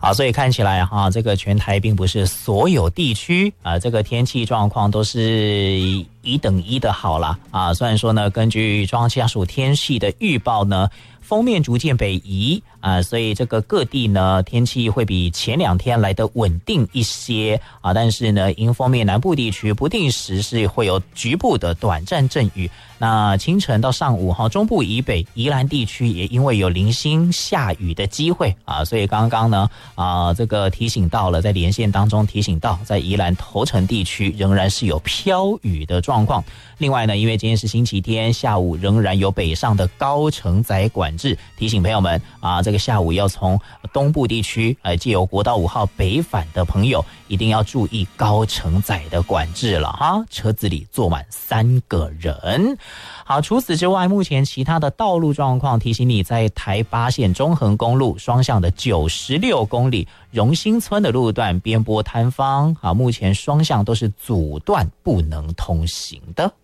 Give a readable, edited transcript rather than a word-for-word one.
好，所以看起来哈，这个全台并不是所有地区啊，这个天气状况都是一等一的好啦啊。虽然说呢，根据中央气象署天气的预报呢，锋面逐渐北移啊，所以这个各地呢天气会比前2天来得稳定一些啊。但是呢，迎风面南部地区不定时是会有局部的短暂阵雨。那清晨到上午哈，中部以北宜兰地区也因为有零星下雨的机会啊，所以刚刚呢这个提醒到了，在连线当中提醒到，在宜兰头城地区仍然是有飘雨的状况。另外呢，因为今天是星期天，下午仍然有北上的高承载管制，提醒朋友们啊，这个下午要从东部地区藉由国道5号北返的朋友，一定要注意高承载的管制了哈，车子里坐满3个人。好，除此之外，目前其他的道路状况提醒你，在台八线中横公路双向的96公里荣兴村的路段边坡坍方啊，目前双向都是阻断不能通行的。